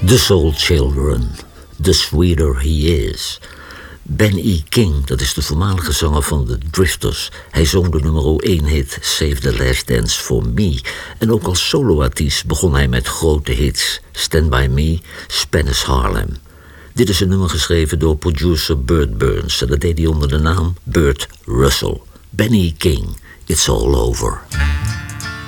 The Soul Children, The Sweeter He Is. Ben E. King, dat is de voormalige zanger van de Drifters. Hij zong de nummer 1 hit Save the Last Dance for Me. En ook als soloartiest begon hij met grote hits. Stand By Me, Spanish Harlem. Dit is een nummer geschreven door producer Burt Burns. En dat deed hij onder de naam Burt Russell. Ben E. King, It's All Over.